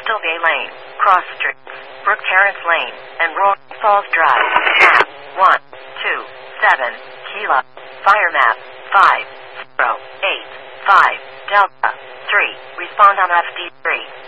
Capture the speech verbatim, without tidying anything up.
Bristol Bay Lane, Cross Streets, Brook Terrace Lane, and Roaring Falls Drive. Map one two seven, Kilo. Fire map five zero eight five, Delta three. Respond on F D three.